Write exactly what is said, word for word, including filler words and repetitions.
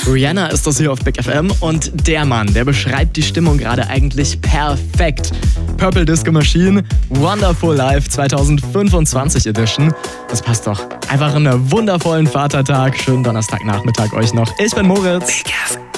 Rihanna ist das hier auf Big F M und der Mann, der beschreibt die Stimmung gerade eigentlich perfekt. Purple Disco Machine, Wonderful Life zwanzig fünfundzwanzig Edition. Das passt doch. Einfach einen wundervollen Vatertag. Schönen Donnerstagnachmittag euch noch. Ich bin Moritz.